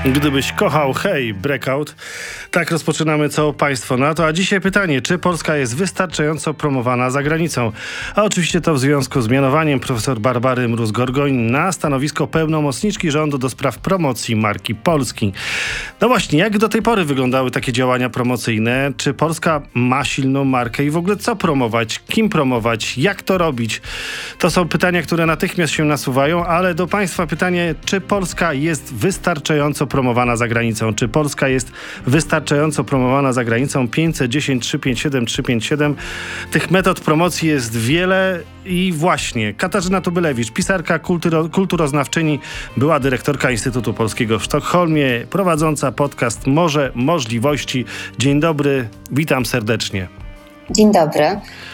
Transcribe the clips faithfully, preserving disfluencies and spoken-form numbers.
Gdybyś kochał, hej, Breakout. Tak rozpoczynamy co państwo na to. A dzisiaj pytanie, czy Polska jest wystarczająco promowana za granicą? A oczywiście to w związku z mianowaniem profesor Barbary Mróz-Gorgoń na stanowisko pełnomocniczki rządu do spraw promocji marki Polski. No właśnie, jak do tej pory wyglądały takie działania promocyjne? Czy Polska ma silną markę i w ogóle co promować? Kim promować? Jak to robić? To są pytania, które natychmiast się nasuwają, ale do państwa pytanie, czy Polska jest wystarczająco promowana za granicą? Czy Polska jest wystarczająco promowana za granicą? pięćset dziesięć, trzysta pięćdziesiąt siedem, trzysta pięćdziesiąt siedem. Tych metod promocji jest wiele i właśnie Katarzyna Tubylewicz, pisarka, kulturo, kulturoznawczyni, była dyrektorka Instytutu Polskiego w Sztokholmie, prowadząca podcast Morze Możliwości. Dzień dobry, witam serdecznie. Dzień dobry.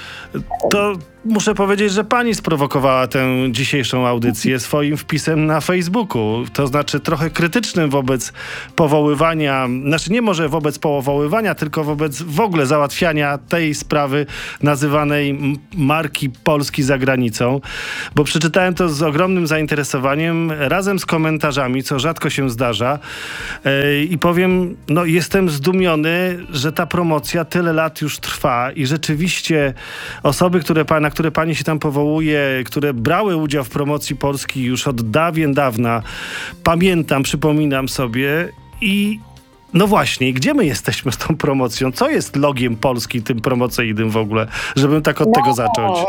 To muszę powiedzieć, że pani sprowokowała tę dzisiejszą audycję swoim wpisem na Facebooku. To znaczy trochę krytycznym wobec powoływania, znaczy nie może wobec powoływania, tylko wobec w ogóle załatwiania tej sprawy nazywanej marki Polski za granicą. Bo przeczytałem to z ogromnym zainteresowaniem, razem z komentarzami, co rzadko się zdarza. Yy, I powiem, no jestem zdumiony, że ta promocja tyle lat już trwa i rzeczywiście osoby, które pana na które pani się tam powołuje, które brały udział w promocji Polski już od dawien dawna, pamiętam, przypominam sobie i no właśnie, gdzie my jesteśmy z tą promocją? Co jest logiem Polski, tym promocyjnym w ogóle? Żebym tak od no. tego zacząć.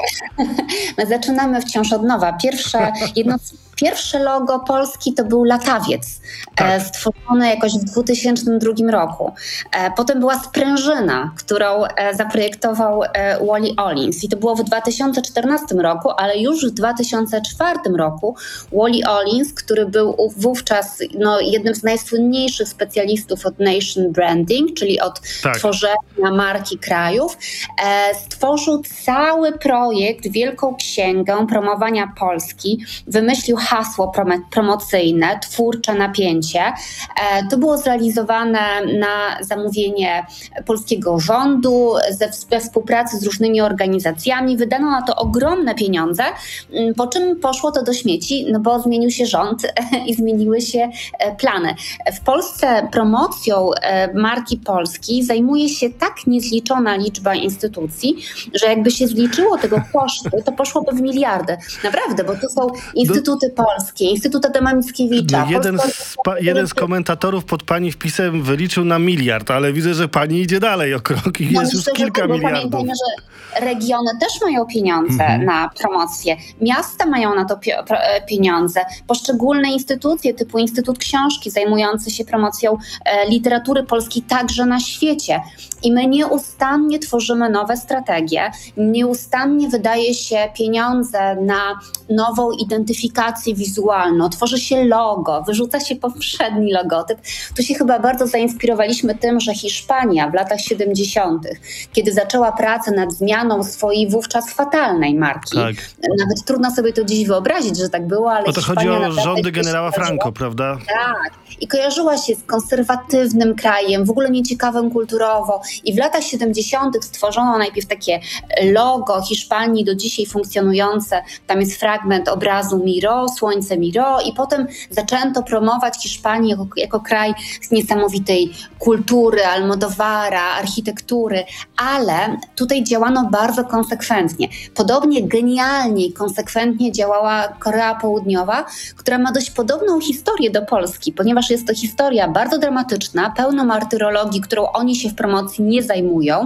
My zaczynamy wciąż od nowa. Pierwsze, jedno z Pierwsze logo Polski to był latawiec, tak. e, stworzony jakoś w dwa tysiące drugim roku. E, potem była sprężyna, którą e, zaprojektował e, Wally Ollins i to było w dwa tysiące czternastym roku, ale już w dwa tysiące czwartym roku Wally Ollins, który był wówczas no, jednym z najsłynniejszych specjalistów od nation branding, czyli od tak. tworzenia marki krajów, e, stworzył cały projekt, wielką księgę promowania Polski, wymyślił hasło promocyjne, twórcze napięcie. To było zrealizowane na zamówienie polskiego rządu, we współpracy z różnymi organizacjami. Wydano na to ogromne pieniądze, po czym poszło to do śmieci, no bo zmienił się rząd i zmieniły się plany. W Polsce promocją marki Polski zajmuje się tak niezliczona liczba instytucji, że jakby się zliczyło tego koszty, to poszłoby w miliardy. Naprawdę, bo to są instytuty polskie, Instytut Adama Mickiewicza. No jeden, z, pa, jeden z komentatorów pod pani wpisem wyliczył na miliard, ale widzę, że pani idzie dalej o krok i no jest już kilka tak, miliardów. Pamiętajmy, że regiony też mają pieniądze mhm. na promocję. Miasta mają na to pio- pieniądze. Poszczególne instytucje typu Instytut Książki zajmujący się promocją e, literatury polskiej także na świecie. I my nieustannie tworzymy nowe strategie, nieustannie wydaje się pieniądze na nową identyfikację wizualną, tworzy się logo, wyrzuca się poprzedni logotyp. Tu się chyba bardzo zainspirowaliśmy tym, że Hiszpania w latach siedemdziesiątych, kiedy zaczęła pracę nad zmianą swojej wówczas fatalnej marki, tak. nawet trudno sobie to dziś wyobrazić, że tak było, ale o to Hiszpania chodzi o rządy generała Franco, prawda? Tak. I kojarzyła się z konserwatywnym krajem, w ogóle nieciekawym kulturowo. I w latach siedemdziesiątych stworzono najpierw takie logo Hiszpanii do dzisiaj funkcjonujące. Tam jest fragment obrazu Miro, Słońce Miro i potem zaczęto promować Hiszpanię jako, jako kraj z niesamowitej kultury, Almodovara, architektury, ale tutaj działano bardzo konsekwentnie. Podobnie genialnie i konsekwentnie działała Korea Południowa, która ma dość podobną historię do Polski, ponieważ jest to historia bardzo dramatyczna, pełna martyrologii, którą oni się w promocji nie zajmują.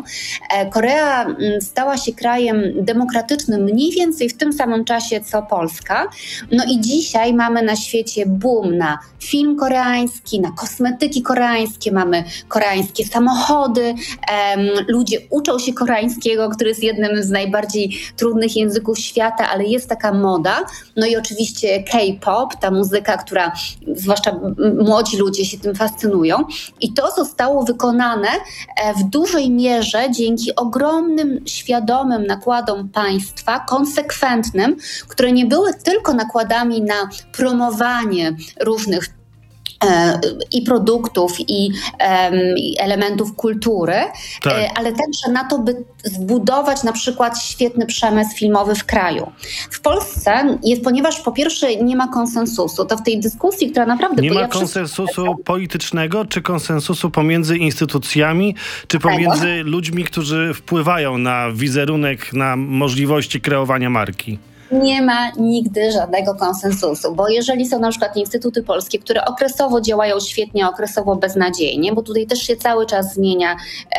Korea stała się krajem demokratycznym mniej więcej w tym samym czasie co Polska. No i dzisiaj mamy na świecie boom na film koreański, na kosmetyki koreańskie, mamy koreańskie samochody, um, ludzie uczą się koreańskiego, który jest jednym z najbardziej trudnych języków świata, ale jest taka moda. No i oczywiście K-pop, ta muzyka, która zwłaszcza młodzi ludzie się tym fascynują. I to zostało wykonane w dużej mierze dzięki ogromnym, świadomym nakładom państwa, konsekwentnym, które nie były tylko nakładami na promowanie różnych i produktów, i, um, i elementów kultury, tak. ale także na to, by zbudować na przykład świetny przemysł filmowy w kraju. W Polsce jest, ponieważ po pierwsze nie ma konsensusu, to w tej dyskusji, która naprawdę... Nie ma ja konsensusu wszyscy... politycznego, czy konsensusu pomiędzy instytucjami, czy pomiędzy Tego? ludźmi, którzy wpływają na wizerunek, na możliwości kreowania marki? Nie ma nigdy żadnego konsensusu, bo jeżeli są na przykład instytuty polskie, które okresowo działają świetnie, okresowo beznadziejnie, bo tutaj też się cały czas zmienia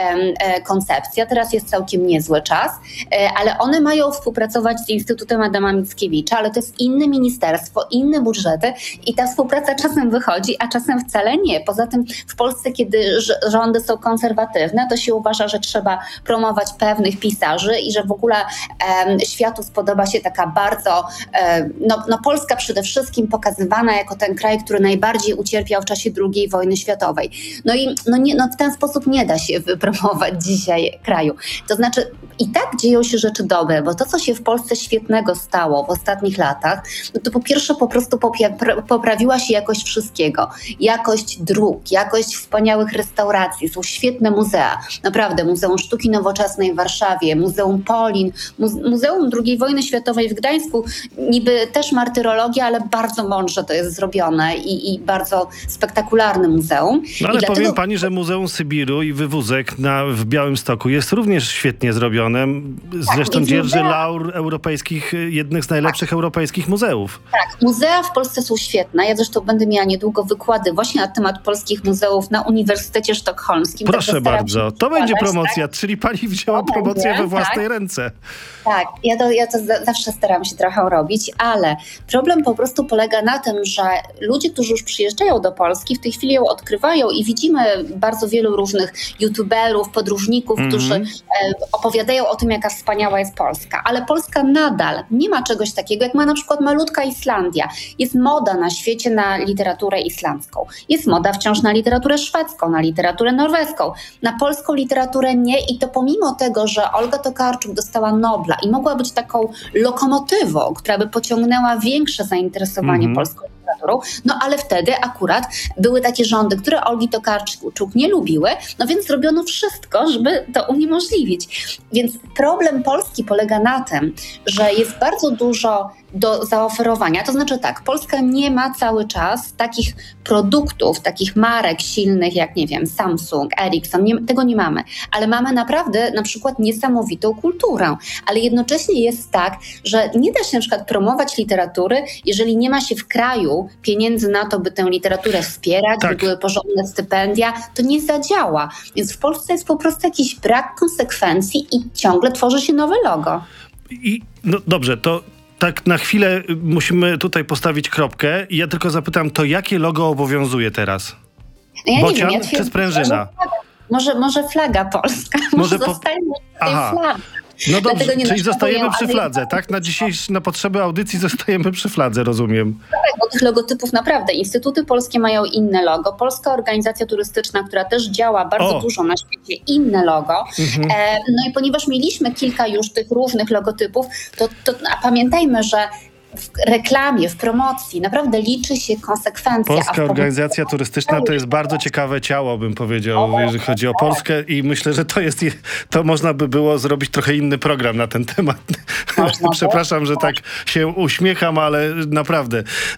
e, koncepcja, teraz jest całkiem niezły czas, e, ale one mają współpracować z Instytutem Adama Mickiewicza, ale to jest inne ministerstwo, inne budżety i ta współpraca czasem wychodzi, a czasem wcale nie. Poza tym w Polsce, kiedy rządy są konserwatywne, to się uważa, że trzeba promować pewnych pisarzy i że w ogóle e, światu spodoba się taka bardzo, no, no Polska przede wszystkim pokazywana jako ten kraj, który najbardziej ucierpiał w czasie drugiej wojny światowej. No i no nie, no w ten sposób nie da się wypromować dzisiaj kraju. To znaczy i tak dzieją się rzeczy dobre, bo to, co się w Polsce świetnego stało w ostatnich latach, no to po pierwsze po prostu popia- poprawiła się jakość wszystkiego. Jakość dróg, jakość wspaniałych restauracji, są świetne muzea. Naprawdę, Muzeum Sztuki Nowoczesnej w Warszawie, Muzeum Polin, Muze- Muzeum drugiej wojny światowej w Gdańsku, niby też martyrologia, ale bardzo mądrze to jest zrobione i, i bardzo spektakularne muzeum. No ale I powiem dlatego... pani, że Muzeum Sybiru i Wywózek na, w Białymstoku jest również świetnie zrobione. Zresztą tak, dzierży muzea... laur europejskich, jednych z najlepszych tak. europejskich muzeów. Tak, muzea w Polsce są świetne. Ja zresztą będę miała niedługo wykłady właśnie na temat polskich muzeów na Uniwersytecie Sztokholmskim. Proszę bardzo, to będzie promocja, tak? Czyli pani wzięła to promocję będzie, we własnej tak. ręce. Tak, ja to, ja to zawsze staram się trochę robić, ale problem po prostu polega na tym, że ludzie, którzy już przyjeżdżają do Polski, w tej chwili ją odkrywają i widzimy bardzo wielu różnych youtuberów, podróżników, mm-hmm. którzy e, opowiadają o tym, jaka wspaniała jest Polska. Ale Polska nadal nie ma czegoś takiego, jak ma na przykład malutka Islandia. Jest moda na świecie na literaturę islandzką. Jest moda wciąż na literaturę szwedzką, na literaturę norweską. Na polską literaturę nie i to pomimo tego, że Olga Tokarczuk dostała Nobla i mogła być taką lokomotywą, która by pociągnęła większe zainteresowanie mm-hmm. polską literaturą, no ale wtedy akurat były takie rządy, które Olgi Tokarczuk nie lubiły, no więc zrobiono wszystko, żeby to uniemożliwić. Więc problem Polski polega na tym, że jest bardzo dużo do zaoferowania. To znaczy tak, Polska nie ma cały czas takich produktów, takich marek silnych jak, nie wiem, Samsung, Ericsson, nie, tego nie mamy, ale mamy naprawdę na przykład niesamowitą kulturę, ale jednocześnie jest tak, że nie da się na przykład promować literatury, jeżeli nie ma się w kraju pieniędzy na to, by tę literaturę wspierać, tak. by były porządne stypendia, to nie zadziała. Więc w Polsce jest po prostu jakiś brak konsekwencji i ciągle tworzy się nowe logo. I no dobrze, to tak na chwilę musimy tutaj postawić kropkę i ja tylko zapytam, to jakie logo obowiązuje teraz? No ja Bocian nie wiem, ja czy sprężyna? Może, może flaga polska, może, może zostajemy po... tej fladze. No dobrze, czyli zostajemy przy fladze, tak? Na dzisiejsze, na potrzeby audycji zostajemy przy fladze, rozumiem. Tak, bo tych logotypów naprawdę. Instytuty polskie mają inne logo. Polska Organizacja Turystyczna, która też działa bardzo o. dużo na świecie, inne logo. Mhm. E, no i ponieważ mieliśmy kilka już tych różnych logotypów, to, to a pamiętajmy, że w reklamie, w promocji naprawdę liczy się konsekwencja. Polska Organizacja Turystyczna to jest bardzo ciekawe ciało, bym powiedział, jeżeli chodzi o Polskę i myślę, że to jest, to można by było zrobić trochę inny program na ten temat. Przepraszam, że tak się uśmiecham, ale naprawdę.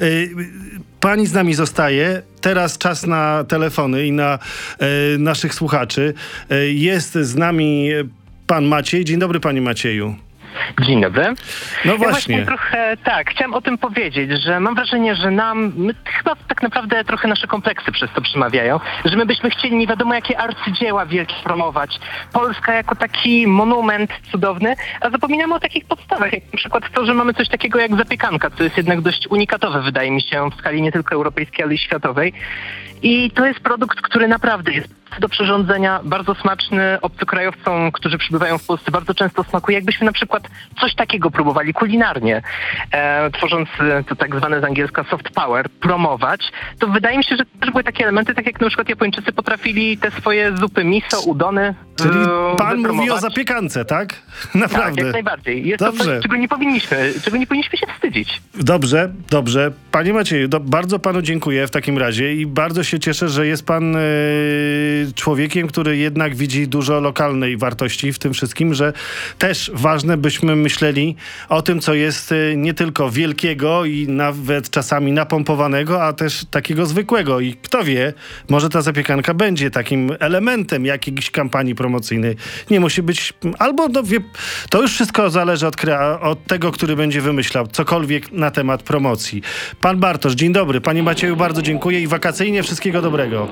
Pani z nami zostaje. Teraz czas na telefony i na e, naszych słuchaczy. E, jest z nami pan Maciej. Dzień dobry, panie Macieju. Dzień dobry. No ja właśnie. właśnie trochę, tak, chciałem o tym powiedzieć, że mam wrażenie, że nam, my chyba tak naprawdę trochę nasze kompleksy przez to przemawiają, że my byśmy chcieli nie wiadomo jakie arcydzieła wielkie promować. Polska jako taki monument cudowny, a zapominamy o takich podstawach, jak na przykład to, że mamy coś takiego jak zapiekanka, co jest jednak dość unikatowe, wydaje mi się, w skali nie tylko europejskiej, ale i światowej. I to jest produkt, który naprawdę jest do przyrządzenia, bardzo smaczny, obcokrajowcom, którzy przybywają w Polsce, bardzo często smakuje. Jakbyśmy na przykład coś takiego próbowali kulinarnie, e, tworząc to tak zwane z angielska soft power, promować, to wydaje mi się, że też były takie elementy, tak jak na przykład Japończycy potrafili te swoje zupy miso, udony Czyli e, pan mówi o wypromować. zapiekance, tak? Tak, Naprawdę. jak najbardziej. Jest Dobrze. to coś, czego nie powinniśmy, czego nie powinniśmy się wstydzić. Dobrze, dobrze. Panie Macieju, do, bardzo panu dziękuję w takim razie i bardzo się cieszę, że jest pan e, człowiekiem, który jednak widzi dużo lokalnej wartości w tym wszystkim, że też ważne byśmy myśleli o tym, co jest e, nie tylko wielkiego i nawet czasami napompowanego, a też takiego zwykłego. I kto wie, może ta zapiekanka będzie takim elementem jakiejś kampanii promocyjnej. Nie musi być, albo no, wie, to już wszystko zależy od, krea- od tego, który będzie wymyślał cokolwiek na temat promocji. Pan Bartosz, dzień dobry. Panie Macieju, bardzo dziękuję i wakacyjnie wszystkiego dobrego.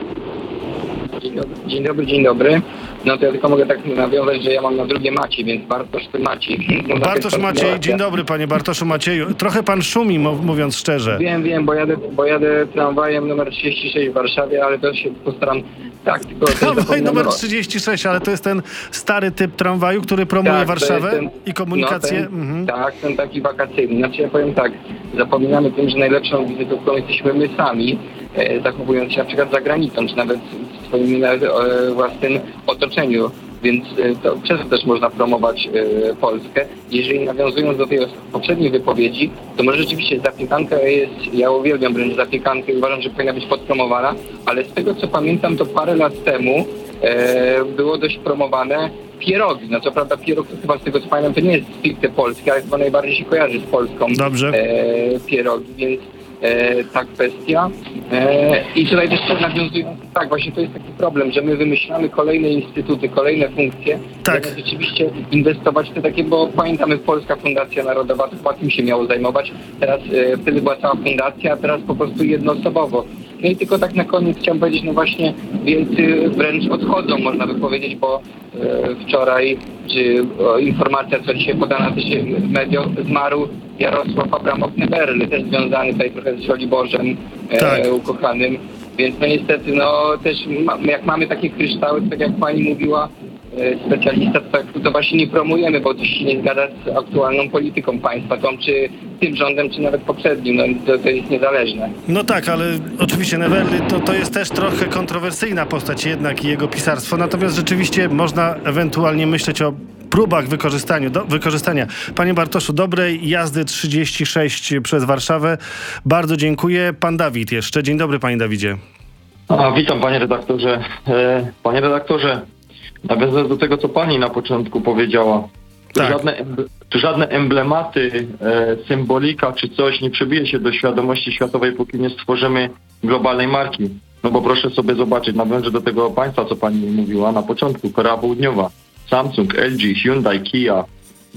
Dzień dobry, dzień dobry, dzień dobry. No to ja tylko mogę tak nawiązać, że ja mam na drugie Maciej, więc Bartosz ty Maciej. No, Bartosz Maciej, dzień dobry panie Bartoszu Macieju. Trochę pan szumi, mówiąc szczerze. Wiem, wiem, bo jadę, bo jadę tramwajem numer trzydzieści sześć w Warszawie, ale też się postaram tak, tylko... Tramwaj numer trzydzieści sześć, ale to jest ten stary typ tramwaju, który promuje Tak, to Warszawę jest ten- i komunikację. No, ten, mhm. Tak, ten taki wakacyjny. Znaczy ja powiem tak, zapominamy tym, że najlepszą wizytówką jesteśmy my sami, e, zachowując się na przykład za granicą, czy nawet w swoim e, własnym otoczeniu. Więc e, to przez to też można promować e, Polskę. Jeżeli nawiązując do tej poprzedniej wypowiedzi, to może rzeczywiście zapiekanka jest, ja uwielbiam wręcz zapiekankę i uważam, że powinna być podpromowana, ale z tego co pamiętam, to parę lat temu e, było dość promowane pierogi. No co prawda pierog to chyba z tego co pamiętam to nie jest stricte polskie, ale chyba najbardziej się kojarzy z Polską Dobrze. e, pierogi, więc e, ta kwestia. E, I tutaj też nawiązując, tak właśnie to jest taki problem, że my wymyślamy kolejne instytuty, kolejne funkcje, Tak. zamiast rzeczywiście inwestować w te takie, bo pamiętamy Polska Fundacja Narodowa, to chyba tym się miało zajmować. Teraz e, wtedy była cała fundacja, a teraz po prostu jednoosobowo. No i tylko tak na koniec chciałem powiedzieć, no właśnie wielcy wręcz odchodzą, można by powiedzieć, bo e, wczoraj, czy o, informacja, co dzisiaj podana też w mediach, zmarł Jarosław Abramow-Neberly, też związany tutaj trochę z Żoliborzem e, Tak. ukochanym. Więc no niestety, no też ma, jak mamy takie kryształy, tak jak pani mówiła, e, specjalista, to, tak, to właśnie nie promujemy, bo to się nie zgadza z aktualną polityką państwa, tą czy tym rządem, czy nawet poprzednim, no to, to jest niezależne. No tak, ale oczywiście Neverly to, to jest też trochę kontrowersyjna postać jednak i jego pisarstwo, natomiast rzeczywiście można ewentualnie myśleć o próbach wykorzystania, do, wykorzystania. Panie Bartoszu, dobrej jazdy trzydzieści sześć przez Warszawę. Bardzo dziękuję. Pan Dawid jeszcze. Dzień dobry, panie Dawidzie. A, witam panie redaktorze. E, panie redaktorze, nawiązując do tego, co pani na początku powiedziała, tu, Tak. żadne, emb- tu żadne emblematy, e, symbolika czy coś nie przebije się do świadomości światowej, póki nie stworzymy globalnej marki. No bo proszę sobie zobaczyć, nawiążę do tego państwa, co pani mówiła na początku, Korea Południowa, Samsung, L G, Hyundai, Kia.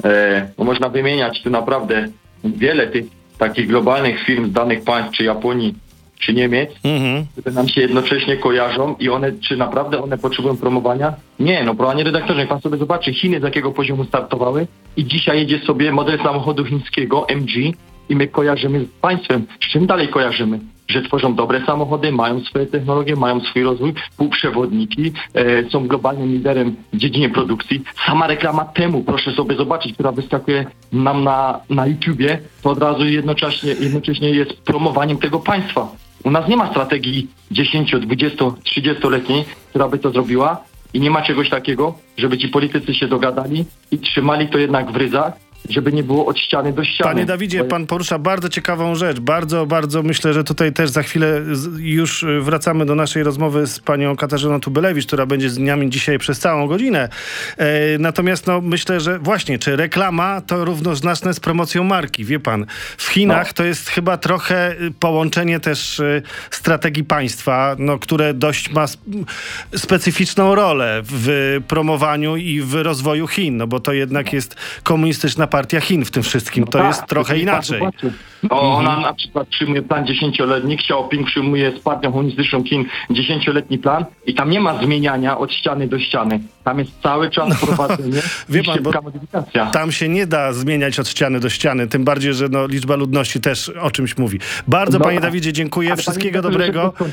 E, no można wymieniać tu naprawdę wiele tych takich globalnych firm z danych państw, czy Japonii, czy Niemiec, Mhm. które nam się jednocześnie kojarzą i one, czy naprawdę one potrzebują promowania? Nie, no panie redaktorze, niech pan sobie zobaczy, Chiny z jakiego poziomu startowały i dzisiaj jedzie sobie model samochodu chińskiego M G i my kojarzymy z państwem. Z czym dalej kojarzymy? Że tworzą dobre samochody, mają swoje technologie, mają swój rozwój, półprzewodniki, e, są globalnym liderem w dziedzinie produkcji. Sama reklama temu, proszę sobie zobaczyć, która wyskakuje nam na, na YouTubie, to od razu jednocześnie, jednocześnie jest promowaniem tego państwa. U nas nie ma strategii dziesięć, dwadzieścia, trzydziestoletniej, która by to zrobiła i nie ma czegoś takiego, żeby ci politycy się dogadali i trzymali to jednak w ryzach, żeby nie było od ściany do ściany. Panie Dawidzie, pan porusza bardzo ciekawą rzecz. Bardzo, bardzo myślę, że tutaj też za chwilę z- już wracamy do naszej rozmowy z panią Katarzyną Tubylewicz, która będzie z nami dzisiaj przez całą godzinę. E, natomiast no, myślę, że właśnie, czy reklama to równoznaczne z promocją marki, wie pan. W Chinach No. to jest chyba trochę y, połączenie też y, strategii państwa, no, które dość ma sp- specyficzną rolę w promowaniu i w rozwoju Chin, no bo to jednak jest komunistyczna partia Chin w tym wszystkim. To Tak, jest trochę to inaczej. pan zobaczy. No, ona na przykład przyjmuje plan dziesięcioletni, Xiaoping przyjmuje z partią komunistyczną Chin dziesięcioletni plan i tam nie ma zmieniania od ściany do ściany. Tam jest cały czas prowadzenie Wie i pan, bo szybka modyfikacja. Tam się nie da zmieniać od ściany do ściany, tym bardziej, że no, liczba ludności też o czymś mówi. Bardzo, Dobra. panie Dawidzie, dziękuję. Ale Wszystkiego panie redaktorze, dobrego. szybko skończę.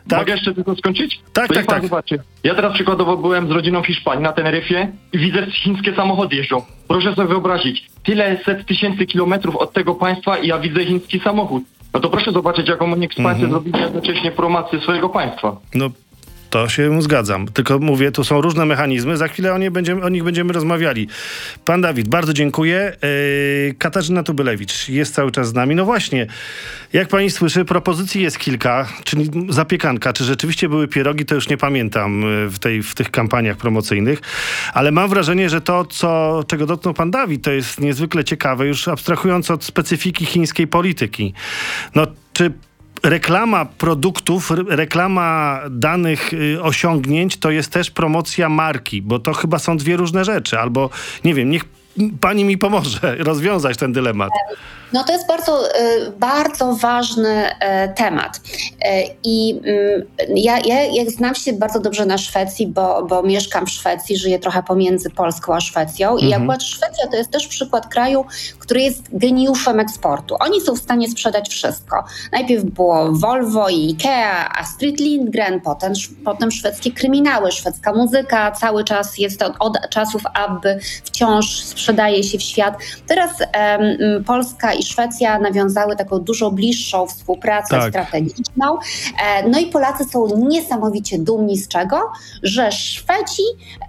Tak. Mogę jeszcze tylko skończyć? Tak, Bo tak, niech pan tak. zobaczy. Ja teraz przykładowo byłem z rodziną w Hiszpanii na Teneryfie i widzę, chińskie samochody jeżdżą. Proszę sobie wyobrazić, tyle set tysięcy kilometrów od tego państwa i ja widzę chiński samochód. No to proszę zobaczyć, jaką oni ekspansję Mhm. zrobili jednocześnie promocję swojego państwa. No, to się zgadzam. Tylko mówię, tu są różne mechanizmy. Za chwilę o, nie będziemy, o nich będziemy rozmawiali. Pan Dawid, bardzo dziękuję. Yy, Katarzyna Tubylewicz jest cały czas z nami. No właśnie, jak pani słyszy, propozycji jest kilka, czyli zapiekanka. Czy rzeczywiście były pierogi, to już nie pamiętam w, tej, w tych kampaniach promocyjnych. Ale mam wrażenie, że to, co, czego dotknął pan Dawid, to jest niezwykle ciekawe, już abstrahując od specyfiki chińskiej polityki. No, czy reklama produktów, re- reklama danych y, osiągnięć to jest też promocja marki, bo to chyba są dwie różne rzeczy. Albo, nie wiem, niech pani mi pomoże rozwiązać ten dylemat. No to jest bardzo, y, bardzo ważny y, temat. Y, I y, ja, ja jak znam się bardzo dobrze na Szwecji, bo, bo mieszkam w Szwecji, żyję trochę pomiędzy Polską a Szwecją. I Mhm. akurat Szwecja to jest też przykład kraju, który jest geniuszem eksportu. Oni są w stanie sprzedać wszystko. Najpierw było Volvo i Ikea, Astrid Lindgren, potem, potem szwedzkie kryminały, szwedzka muzyka. Cały czas jest od, od czasów Abby wciąż sprzedaje się w świat. Teraz em, Polska i Szwecja nawiązały taką dużo bliższą współpracę Tak. strategiczną. E, no i Polacy są niesamowicie dumni z czego? Że Szwedzi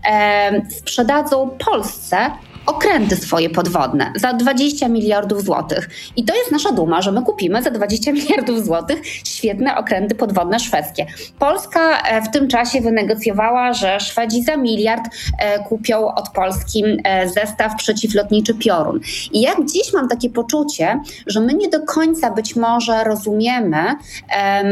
e, sprzedadzą Polsce okręty swoje podwodne za dwadzieścia miliardów złotych. I to jest nasza duma, że my kupimy za dwadzieścia miliardów złotych świetne okręty podwodne szwedzkie. Polska e, w tym czasie wynegocjowała, że Szwedzi za miliard e, kupią od Polski e, zestaw przeciwlotniczy Piorun. I ja gdzieś mam takie poczucie, że my nie do końca być może rozumiemy, em,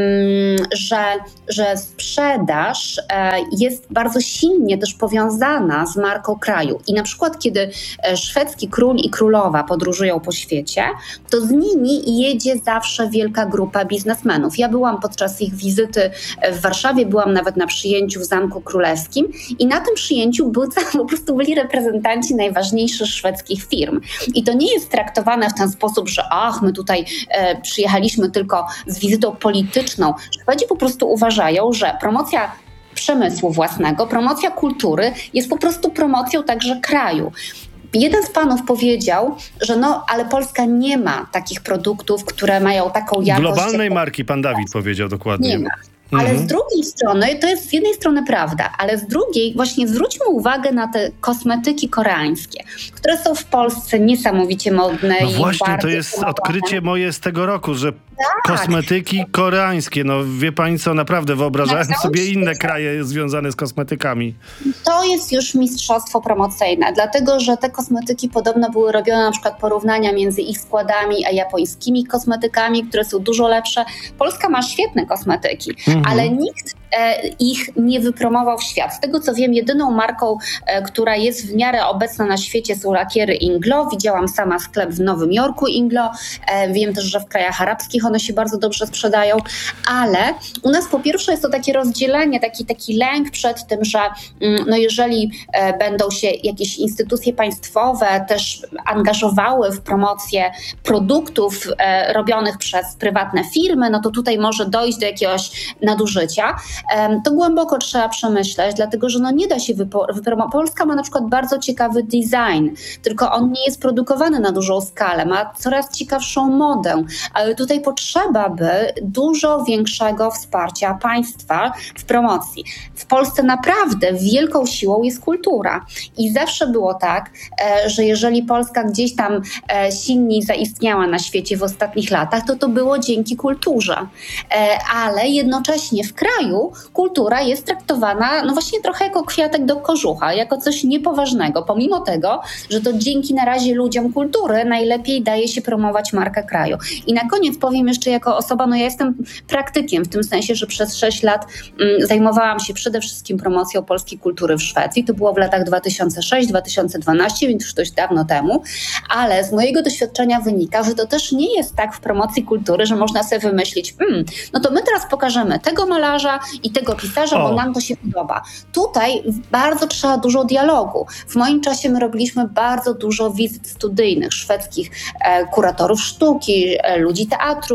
że, że sprzedaż e, jest bardzo silnie też powiązana z marką kraju. I na przykład kiedy e, szwedzki król i królowa podróżują po świecie, to z nimi jedzie zawsze wielka grupa biznesmenów. Ja byłam podczas ich wizyty w Warszawie, byłam nawet na przyjęciu w Zamku Królewskim i na tym przyjęciu były, po prostu byli reprezentanci najważniejszych szwedzkich firm. I to nie jest traktowane w ten sposób, że ach, my tutaj e, przyjechaliśmy tylko z wizytą polityczną. Szwedzi po prostu uważają, że promocja przemysłu własnego, promocja kultury jest po prostu promocją także kraju. Jeden z panów powiedział, że no, ale Polska nie ma takich produktów, które mają taką jakość. Globalnej jaką marki, pan Dawid powiedział dokładnie. nie ma. Ale Mhm. z drugiej strony, to jest z jednej strony prawda, ale z drugiej właśnie zwróćmy uwagę na te kosmetyki koreańskie, które są w Polsce niesamowicie modne. No i właśnie, bardzo to jest promowane. odkrycie moje z tego roku, że Tak. kosmetyki koreańskie, no wie pani co, naprawdę wyobrażałem Na całym sobie inne świecie. kraje związane z kosmetykami. To jest już mistrzostwo promocyjne, dlatego że te kosmetyki podobno były robione na przykład porównania między ich składami a japońskimi kosmetykami, które są dużo lepsze. Polska ma świetne kosmetyki, Mhm. ale nikt e, ich nie wypromował w świat. Z tego co wiem, jedyną marką, e, która jest w miarę obecna na świecie są lakiery Inglo. Widziałam sama sklep w Nowym Jorku Inglo. E, wiem też, że w krajach arabskich one się bardzo dobrze sprzedają, ale u nas po pierwsze jest to takie rozdzielenie, taki, taki lęk przed tym, że mm, no jeżeli e, będą się jakieś instytucje państwowe też angażowały w promocję produktów e, robionych przez prywatne firmy, no to tutaj może dojść do jakiegoś nadużycia. E, to głęboko trzeba przemyśleć, dlatego że no nie da się wypo- wypromować. Polska ma na przykład bardzo ciekawy design, tylko on nie jest produkowany na dużą skalę, ma coraz ciekawszą modę, ale tutaj potrzeba by dużo większego wsparcia państwa w promocji. W Polsce naprawdę wielką siłą jest kultura i zawsze było tak, e, że jeżeli Polska gdzieś tam e, silniej zaistniała na świecie w ostatnich latach, to to było dzięki kulturze. E, ale jednocześnie w kraju kultura jest traktowana no właśnie trochę jako kwiatek do kożucha, jako coś niepoważnego, pomimo tego, że to dzięki na razie ludziom kultury najlepiej daje się promować markę kraju. I na koniec powiem jeszcze jako osoba, no ja jestem praktykiem, w tym sensie, że przez sześć lat mm, zajmowałam się przede wszystkim promocją polskiej kultury w Szwecji. To było w latach dwa tysiące szóstym do dwa tysiące dwunastego, więc już dość dawno temu, ale z mojego doświadczenia wynika, że to też nie jest tak w promocji kultury, że można sobie wymyślić, hmm, no to my teraz pokażemy tego malarza i tego pisarza, O. bo nam to się podoba. Tutaj bardzo trzeba dużo dialogu. W moim czasie my robiliśmy bardzo dużo wizyt studyjnych szwedzkich e, kuratorów sztuki, e, ludzi teatru,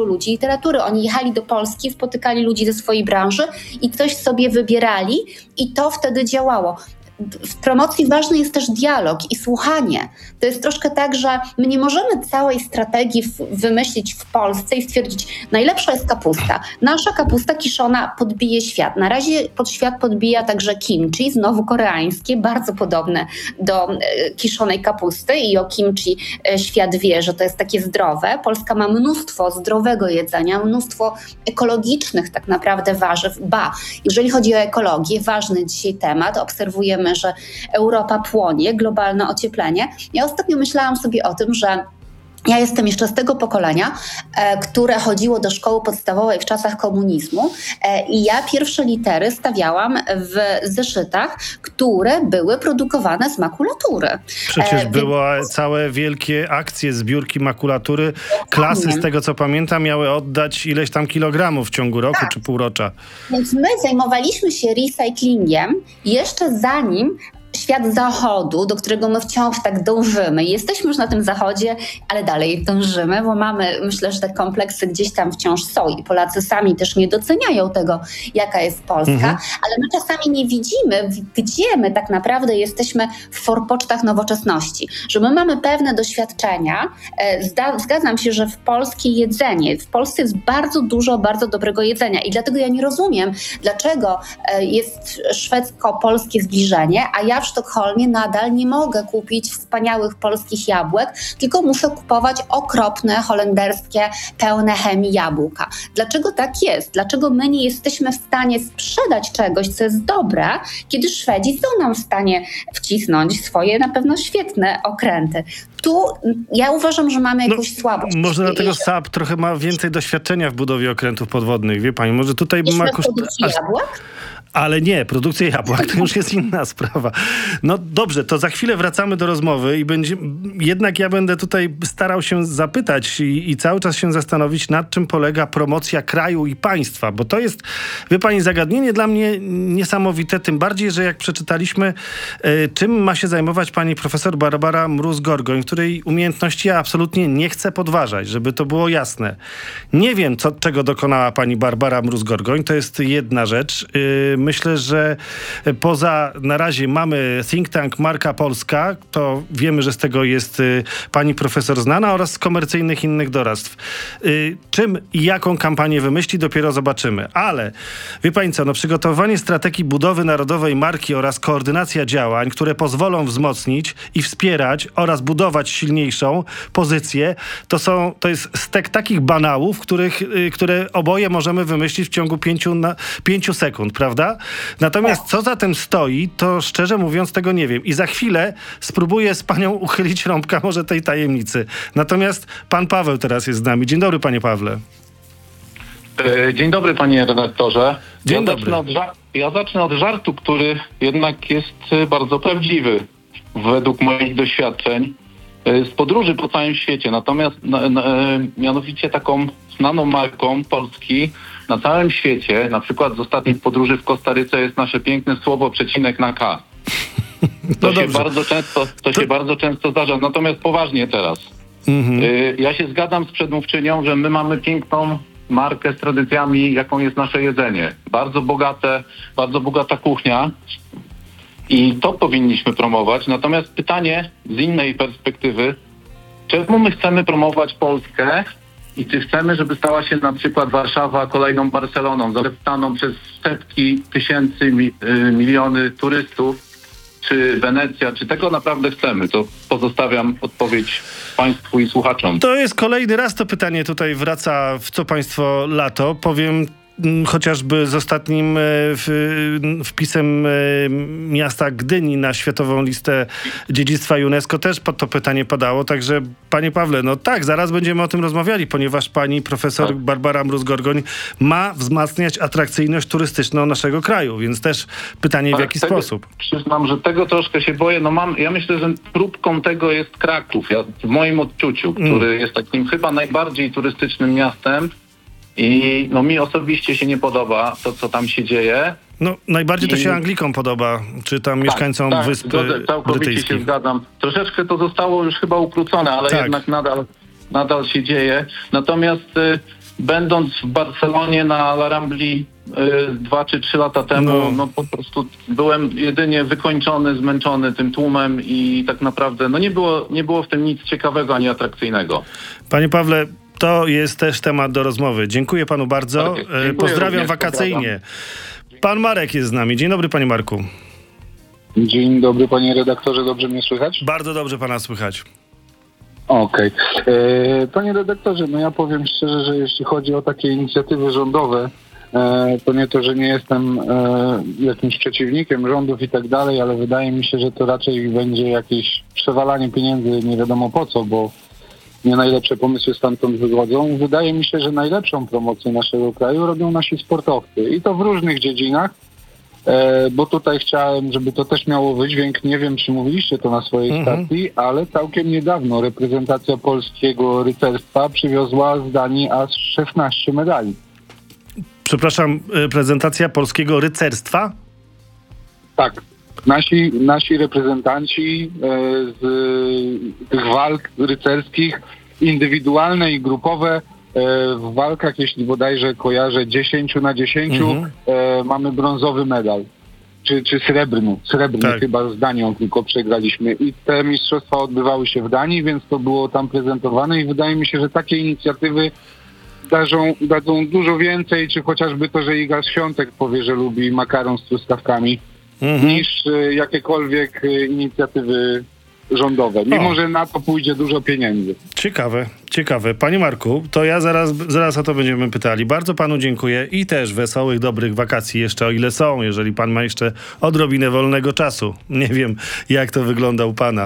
wielu ludzi literatury. Oni jechali do Polski, spotykali ludzi ze swojej branży i coś sobie wybierali i to wtedy działało. W promocji ważny jest też dialog i słuchanie. To jest troszkę tak, że my nie możemy całej strategii w- wymyślić w Polsce i stwierdzić, najlepsza jest kapusta. Nasza kapusta kiszona podbije świat. Na razie pod świat podbija także kimchi, znowu koreańskie, bardzo podobne do e, kiszonej kapusty i o kimchi e, świat wie, że to jest takie zdrowe. Polska ma mnóstwo zdrowego jedzenia, mnóstwo ekologicznych tak naprawdę warzyw. Ba, jeżeli chodzi o ekologię, ważny dzisiaj temat, obserwujemy, że Europa płonie, globalne ocieplenie. Ja ostatnio myślałam sobie o tym, że ja jestem jeszcze z tego pokolenia, e, które chodziło do szkoły podstawowej w czasach komunizmu e, i ja pierwsze litery stawiałam w zeszytach, które były produkowane z makulatury. Przecież E, były całe wielkie akcje zbiórki makulatury. Klasy, z tego co pamiętam, miały oddać ileś tam kilogramów w ciągu roku Tak. czy półrocza. Więc my zajmowaliśmy się recyklingiem jeszcze zanim świat zachodu, do którego my wciąż tak dążymy. Jesteśmy już na tym zachodzie, ale dalej dążymy, bo mamy, myślę, że te kompleksy gdzieś tam wciąż są i Polacy sami też nie doceniają tego, jaka jest Polska, Mhm. ale my czasami nie widzimy, gdzie my tak naprawdę jesteśmy w forpocztach nowoczesności. Że my mamy pewne doświadczenia. E, Zda, zgadzam się, że w polskie jedzenie, w Polsce jest bardzo dużo bardzo dobrego jedzenia i dlatego ja nie rozumiem, dlaczego e, jest szwedzko-polskie zbliżenie, a ja w Sztokholmie nadal nie mogę kupić wspaniałych polskich jabłek, tylko muszę kupować okropne, holenderskie, pełne chemii jabłka. Dlaczego tak jest? Dlaczego my nie jesteśmy w stanie sprzedać czegoś, co jest dobre, kiedy Szwedzi są nam w stanie wcisnąć swoje na pewno świetne okręty? Tu ja uważam, że mamy jakąś słabość. Może dlatego I- S A P trochę ma więcej doświadczenia w budowie okrętów podwodnych, wie pani, może tutaj Jeśli ma na koszt... produkcji aż- jabłek? Ale nie, produkcja jabłek to już jest inna sprawa. No dobrze, to za chwilę wracamy do rozmowy i będzie, jednak ja będę tutaj starał się zapytać i, i cały czas się zastanowić, nad czym polega promocja kraju i państwa, bo to jest, wie pani, zagadnienie dla mnie niesamowite, tym bardziej, że jak przeczytaliśmy, y, czym ma się zajmować pani profesor Barbara Mróz-Gorgoń, której umiejętności ja absolutnie nie chcę podważać, żeby to było jasne. Nie wiem, co, czego dokonała pani Barbara Mróz-Gorgoń, to jest jedna rzecz. Y, Myślę, że poza, na razie mamy think tank Marka Polska, to wiemy, że z tego jest y, pani profesor znana, oraz z komercyjnych innych doradztw. Y, czym i jaką kampanię wymyśli, dopiero zobaczymy. Ale wie pani co, no przygotowanie strategii budowy narodowej marki oraz koordynacja działań, które pozwolą wzmocnić i wspierać oraz budować silniejszą pozycję, to są, to jest stek takich banałów, których, y, które oboje możemy wymyślić w ciągu pięciu, na, pięciu sekund, prawda? Natomiast co za tym stoi, to szczerze mówiąc tego nie wiem. I za chwilę spróbuję z panią uchylić rąbka może tej tajemnicy. Natomiast pan Paweł teraz jest z nami. Dzień dobry, panie Pawle. E, Dzień dobry, panie redaktorze. Dzień ja dobry. Zacznę od ża- ja zacznę od żartu, który jednak jest e, bardzo prawdziwy według moich doświadczeń e, z podróży po całym świecie. Natomiast na, na, e, mianowicie taką znaną marką Polski na całym świecie, na przykład z ostatnich podróży w Kostaryce, jest nasze piękne słowo przecinek na K. To, No się, dobrze. bardzo często, to, To- się bardzo często zdarza. Natomiast poważnie teraz. Mhm. Y, Ja się zgadzam z przedmówczynią, że my mamy piękną markę z tradycjami, jaką jest nasze jedzenie. Bardzo bogate, bardzo bogata kuchnia i to powinniśmy promować. Natomiast pytanie z innej perspektywy, czemu my chcemy promować Polskę i czy chcemy, żeby stała się na przykład Warszawa kolejną Barceloną, zalewtaną przez setki tysięcy, mi, y, miliony turystów, czy Wenecja, czy tego naprawdę chcemy? To pozostawiam odpowiedź państwu i słuchaczom. To jest kolejny raz to pytanie tutaj wraca w co państwo lato. Powiem mm, chociażby z ostatnim e, w, wpisem e, miasta Gdyni na Światową Listę Dziedzictwa UNESCO też pod to pytanie padało. Także panie Pawle, no tak, zaraz będziemy o tym rozmawiali, ponieważ pani profesor Tak. Barbara Mróz-Gorgoń ma wzmacniać atrakcyjność turystyczną naszego kraju, więc też pytanie w jaki tego, sposób. Przyznam, że tego troszkę się boję. No mam, ja myślę, że próbką tego jest Kraków. Ja, w moim odczuciu, Mm. który jest takim chyba najbardziej turystycznym miastem i no mi osobiście się nie podoba to, co tam się dzieje. No najbardziej to I- się Anglikom podoba, czy tam mieszkańcom tak, Wysp zgodzę, całkowicie się Brytyjskich. zgadzam. Troszeczkę to zostało już chyba ukrócone, ale Tak. jednak nadal, nadal się dzieje. Natomiast y, będąc w Barcelonie na La Rambli y, dwa czy trzy lata temu, No. no. po prostu byłem jedynie wykończony, zmęczony tym tłumem i tak naprawdę no nie było, nie było w tym nic ciekawego ani atrakcyjnego. Panie Pawle, to jest też temat do rozmowy. Dziękuję panu bardzo. Tak, E, dziękuję Pozdrawiam również, wakacyjnie. Pan Marek jest z nami. Dzień dobry, panie Marku. Dzień dobry, panie redaktorze, dobrze mnie słychać? Bardzo dobrze pana słychać. Okej. E, Panie redaktorze, no ja powiem szczerze, że jeśli chodzi o takie inicjatywy rządowe, e, to nie to, że nie jestem e, jakimś przeciwnikiem rządów i tak dalej, ale wydaje mi się, że to raczej będzie jakieś przewalanie pieniędzy nie wiadomo po co, bo nie najlepsze pomysły stamtąd wychodzą. Wydaje mi się, że najlepszą promocję naszego kraju robią nasi sportowcy i to w różnych dziedzinach. E, bo tutaj chciałem, żeby to też miało wydźwięk, nie wiem czy mówiliście to na swojej Mhm. stacji, ale całkiem niedawno reprezentacja polskiego rycerstwa przywiozła z Danii aż szesnaście medali. Przepraszam, e, prezentacja polskiego rycerstwa? Tak, nasi, nasi reprezentanci e, z e, tych walk rycerskich, indywidualne i grupowe, e, w walkach, jeśli bodajże kojarzę, dziesięć na dziesięć, Mhm. e, mamy brązowy medal. Czy, czy srebrny, srebrny Tak. chyba z Danią tylko przegraliśmy i te mistrzostwa odbywały się w Danii, więc to było tam prezentowane i wydaje mi się, że takie inicjatywy darzą, dadzą dużo więcej, czy chociażby to, że Iga Świątek powie, że lubi makaron z truskawkami, Mhm. niż e, jakiekolwiek e, inicjatywy rządowe, mimo O. że na to pójdzie dużo pieniędzy. Ciekawe, ciekawe. Panie Marku, to ja zaraz, zaraz o to będziemy pytali. Bardzo panu dziękuję i też wesołych, dobrych wakacji jeszcze, o ile są, jeżeli pan ma jeszcze odrobinę wolnego czasu. Nie wiem, jak to wygląda u pana.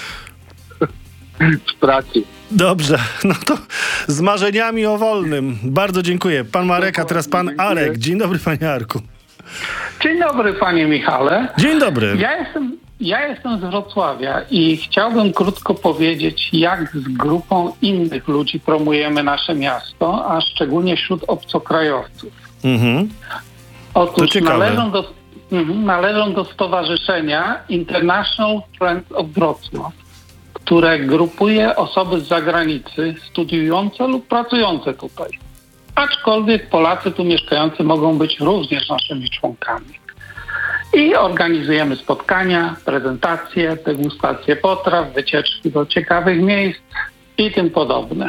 W pracy. Dobrze, no to z marzeniami o wolnym. Bardzo dziękuję. Pan Marek, a teraz pan Dziękuję. Arek. Dzień dobry, panie Arku. Dzień dobry, panie Michale. Dzień dobry. Ja jestem, ja jestem z Wrocławia i chciałbym krótko powiedzieć, jak z grupą innych ludzi promujemy nasze miasto, a szczególnie wśród obcokrajowców. Mhm. Otóż To ciekawe. należą do, mhm, należą do stowarzyszenia International Friends of Wrocław, które grupuje osoby z zagranicy studiujące lub pracujące tutaj. Aczkolwiek Polacy tu mieszkający mogą być również naszymi członkami. I organizujemy spotkania, prezentacje, degustacje potraw, wycieczki do ciekawych miejsc i tym podobne.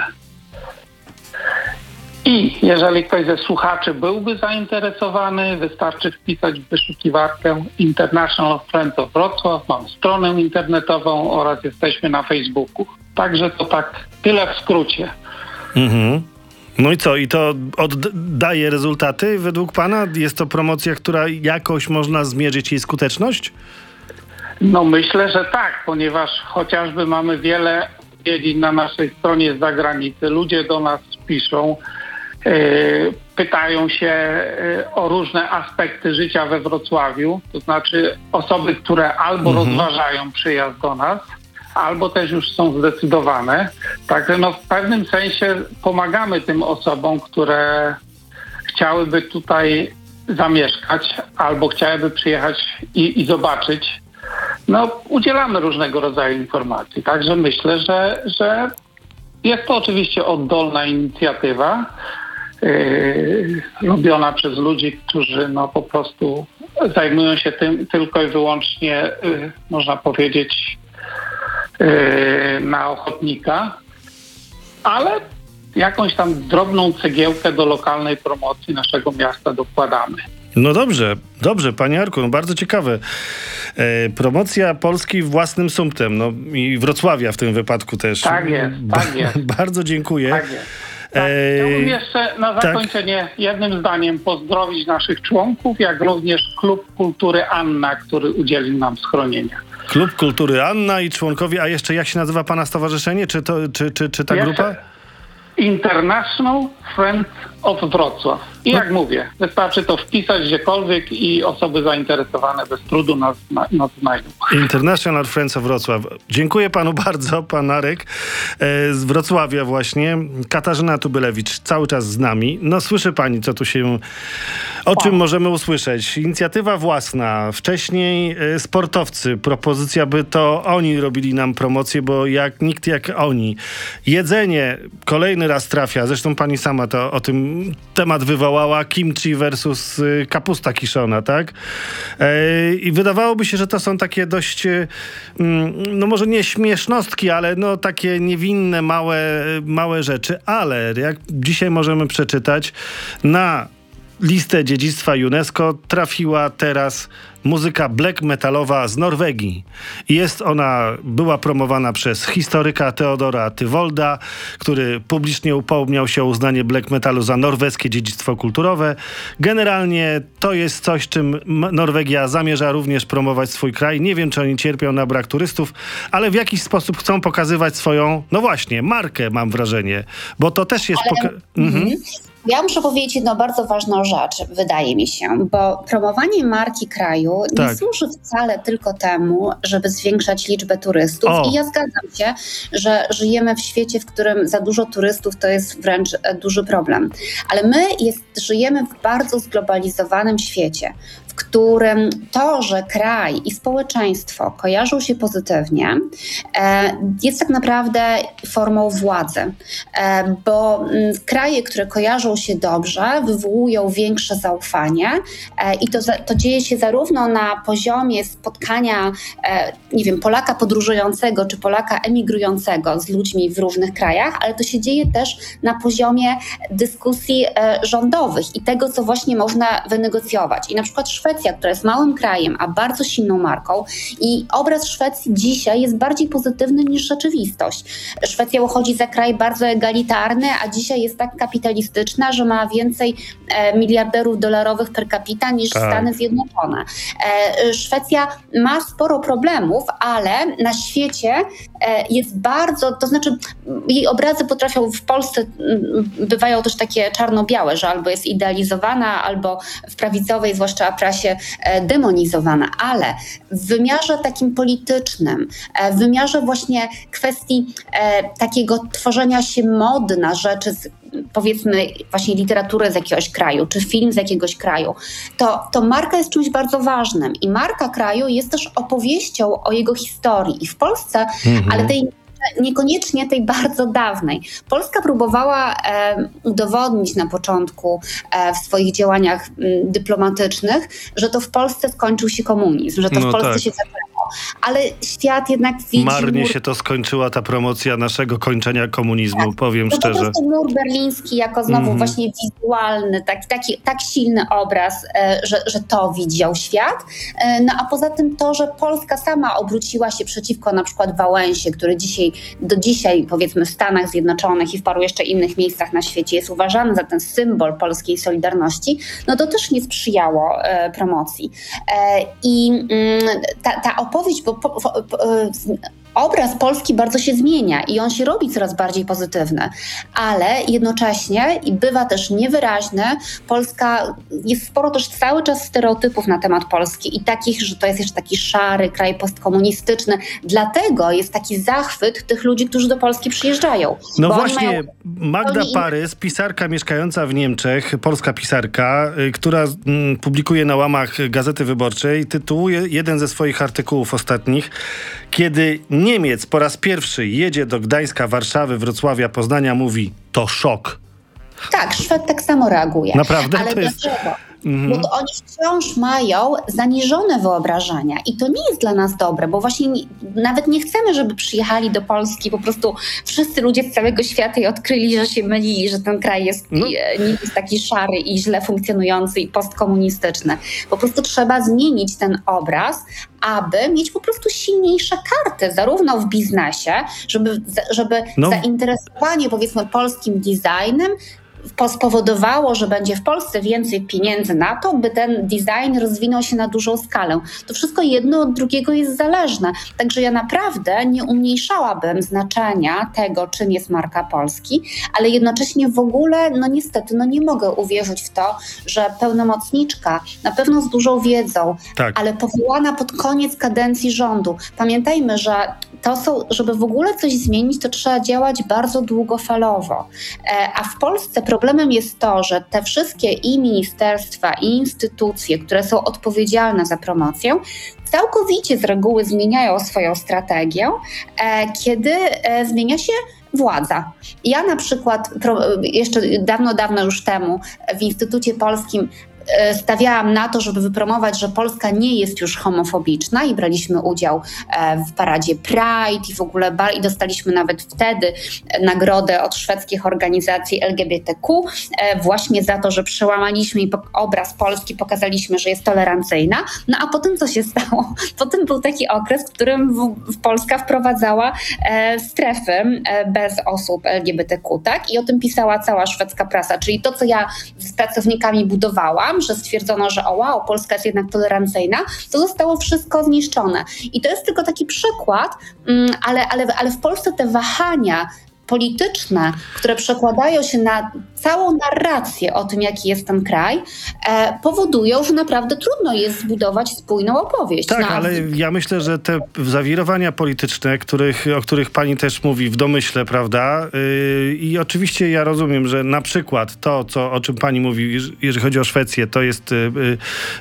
I jeżeli ktoś ze słuchaczy byłby zainteresowany, wystarczy wpisać w wyszukiwarkę International Friends of Wrocław. Mam stronę internetową oraz jesteśmy na Facebooku. Także to tak tyle w skrócie. Mhm. No i co? I to oddaje rezultaty według pana? Jest to promocja, która jakoś można zmierzyć jej skuteczność? No myślę, że tak, ponieważ chociażby mamy wiele odpowiedzi na naszej stronie z zagranicy. Ludzie do nas piszą, yy, pytają się yy, o różne aspekty życia we Wrocławiu. To znaczy osoby, które albo Mhm. rozważają przyjazd do nas, albo też już są zdecydowane. Także no w pewnym sensie pomagamy tym osobom, które chciałyby tutaj zamieszkać albo chciałyby przyjechać i, i zobaczyć. No udzielamy różnego rodzaju informacji. Także myślę, że, że jest to oczywiście oddolna inicjatywa yy, robiona przez ludzi, którzy no po prostu zajmują się tym tylko i wyłącznie, yy, można powiedzieć, na ochotnika, ale jakąś tam drobną cegiełkę do lokalnej promocji naszego miasta dokładamy. No dobrze, dobrze, panie Arku, no bardzo ciekawe. E, promocja Polski własnym sumptem, no i Wrocławia w tym wypadku też. Tak jest, tak jest. Bardzo dziękuję. Tak jest. Tak, chciałbym jeszcze na zakończenie tak. jednym zdaniem pozdrowić naszych członków, jak również Klub Kultury Anna, który udzielił nam schronienia. Klub Kultury Anna i członkowie, a jeszcze jak się nazywa pana stowarzyszenie? Czy, to, czy, czy, czy ta jeszcze grupa? International Friends of Wrocław. I jak mówię, wystarczy to wpisać gdziekolwiek i osoby zainteresowane bez trudu nas, nas znajdą. International Friends of Wrocław. Dziękuję panu bardzo, pan Arek e, z Wrocławia właśnie. Katarzyna Tubylewicz cały czas z nami. No słyszy pani, co tu się... O czym możemy usłyszeć? Inicjatywa własna. Wcześniej e, sportowcy. Propozycja, by to oni robili nam promocję, bo jak nikt jak oni. Jedzenie kolejny raz trafia. Zresztą pani sama to o tym temat wywołała. Kimchi versus y, kapusta kiszona, tak? E, I wydawałoby się, że to są takie dość, y, no może nie śmiesznostki, ale no takie niewinne, małe, małe rzeczy. Ale jak dzisiaj możemy przeczytać, na listę dziedzictwa UNESCO trafiła teraz muzyka black metalowa z Norwegii. Jest ona, była promowana przez historyka Teodora Tywolda, który publicznie upomniał się o uznanie black metalu za norweskie dziedzictwo kulturowe. Generalnie to jest coś, czym Norwegia zamierza również promować swój kraj. Nie wiem, czy oni cierpią na brak turystów, ale w jakiś sposób chcą pokazywać swoją, no właśnie, markę, mam wrażenie. Bo to też jest... Ale... Poka- mhm. Ja muszę powiedzieć jedną bardzo ważną rzecz, wydaje mi się, bo promowanie marki kraju nie Tak. służy wcale tylko temu, żeby zwiększać liczbę turystów. O. I ja zgadzam się, że żyjemy w świecie, w którym za dużo turystów to jest wręcz duży problem. Ale my jest, żyjemy w bardzo zglobalizowanym świecie, w którym to, że kraj i społeczeństwo kojarzą się pozytywnie, jest tak naprawdę formą władzy. Bo kraje, które kojarzą się dobrze, wywołują większe zaufanie i to, to dzieje się zarówno na poziomie spotkania, nie wiem, Polaka podróżującego czy Polaka emigrującego z ludźmi w różnych krajach, ale to się dzieje też na poziomie dyskusji rządowych i tego, co właśnie można wynegocjować. I na przykład Szwecja, która jest małym krajem, a bardzo silną marką i obraz Szwecji dzisiaj jest bardziej pozytywny niż rzeczywistość. Szwecja uchodzi za kraj bardzo egalitarny, a dzisiaj jest tak kapitalistyczna, że ma więcej e, miliarderów dolarowych per capita niż tak. Stany Zjednoczone. E, Szwecja ma sporo problemów, ale na świecie e, jest bardzo, to znaczy jej obrazy potrafią w Polsce, m, bywają też takie czarno-białe, że albo jest idealizowana, albo w prawicowej, zwłaszcza prasie, e, demonizowana, ale w wymiarze takim politycznym, e, w wymiarze właśnie kwestii e, takiego tworzenia się mody na rzeczy z, powiedzmy właśnie literatury z jakiegoś kraju, czy film z jakiegoś kraju, to, to marka jest czymś bardzo ważnym i marka kraju jest też opowieścią o jego historii i w Polsce, mhm. ale tej niekoniecznie tej bardzo dawnej. Polska próbowała e, udowodnić na początku e, w swoich działaniach m, dyplomatycznych, że to w Polsce skończył się komunizm, że to no w Polsce tak. się zaczęło. Ale świat jednak widzi... Marnie mur... się to skończyła ta promocja naszego kończenia komunizmu, tak. powiem to szczerze. To po prostu mur berliński jako znowu mm-hmm. właśnie wizualny, taki, taki, tak silny obraz, e, że, że to widział świat. E, no a poza tym to, że Polska sama obróciła się przeciwko na przykład Wałęsie, który dzisiaj, do dzisiaj powiedzmy w Stanach Zjednoczonych i w paru jeszcze innych miejscach na świecie jest uważany za ten symbol polskiej solidarności, no to też nie sprzyjało e, promocji. E, I mm, ta, ta opowieść, bo po, po, po, obraz Polski bardzo się zmienia i on się robi coraz bardziej pozytywny, ale jednocześnie i bywa też niewyraźny. Polska, jest sporo też cały czas stereotypów na temat Polski i takich, że to jest jeszcze taki szary kraj postkomunistyczny. Dlatego jest taki zachwyt tych ludzi, którzy do Polski przyjeżdżają. No właśnie, mają... Magda Parys, pisarka mieszkająca w Niemczech, polska pisarka, y, która y, publikuje na łamach Gazety Wyborczej, tytułuje jeden ze swoich artykułów ostatnich, kiedy Niemiec po raz pierwszy jedzie do Gdańska, Warszawy, Wrocławia, Poznania, mówi: to szok. Tak, Szwed tak samo reaguje. Naprawdę? Ale to jest... dlaczego? Mm-hmm. Bo to oni wciąż mają zaniżone wyobrażenia i to nie jest dla nas dobre, bo właśnie nie, nawet nie chcemy, żeby przyjechali do Polski, po prostu wszyscy ludzie z całego świata i odkryli, że się mylili, że ten kraj jest, no. nie jest taki szary i źle funkcjonujący i postkomunistyczny. Po prostu trzeba zmienić ten obraz, aby mieć po prostu silniejsze karty, zarówno w biznesie, żeby, żeby no. zainteresowanie powiedzmy polskim designem spowodowało, że będzie w Polsce więcej pieniędzy na to, by ten design rozwinął się na dużą skalę. To wszystko jedno od drugiego jest zależne. Także ja naprawdę nie umniejszałabym znaczenia tego, czym jest marka Polski, ale jednocześnie w ogóle, no niestety, no nie mogę uwierzyć w to, że pełnomocniczka, na pewno z dużą wiedzą, Tak. ale powołana pod koniec kadencji rządu. Pamiętajmy, że to są, żeby w ogóle coś zmienić, to trzeba działać bardzo długofalowo. A w Polsce problemem jest to, że te wszystkie i ministerstwa, i instytucje, które są odpowiedzialne za promocję, całkowicie z reguły zmieniają swoją strategię, kiedy zmienia się władza. Ja na przykład jeszcze dawno, dawno już temu w Instytucie Polskim stawiałam na to, żeby wypromować, że Polska nie jest już homofobiczna i braliśmy udział w paradzie Pride i w ogóle i dostaliśmy nawet wtedy nagrodę od szwedzkich organizacji L G B T Q właśnie za to, że przełamaliśmy obraz Polski, pokazaliśmy, że jest tolerancyjna. No a potem co się stało? Potem był taki okres, w którym w Polska wprowadzała strefy bez osób L G B T Q, tak? I o tym pisała cała szwedzka prasa, czyli to, co ja z pracownikami budowałam, że stwierdzono, że o wow, Polska jest jednak tolerancyjna, to zostało wszystko zniszczone. I to jest tylko taki przykład, ale, ale, ale w Polsce te wahania polityczne, które przekładają się na całą narrację o tym, jaki jest ten kraj, e, powodują, że naprawdę trudno jest zbudować spójną opowieść. Tak, Na... ale ja myślę, że te zawirowania polityczne, których, o których pani też mówi w domyśle, prawda? Yy, I oczywiście ja rozumiem, że na przykład to, co, o czym pani mówi, jeżeli chodzi o Szwecję, to jest yy,